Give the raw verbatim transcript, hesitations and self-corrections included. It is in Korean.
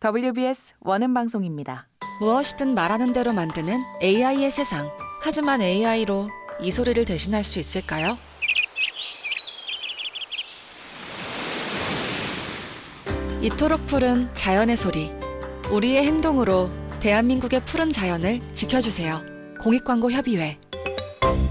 더블유비에스 원음 방송입니다. 무엇이든 말하는 대로 만드는 에이아이의 세상. 하지만 에이아이로 이 소리를 대신할 수 있을까요? 이토록 푸른 자연의 소리. 우리의 행동으로 대한민국의 푸른 자연을 지켜주세요. 공익광고협의회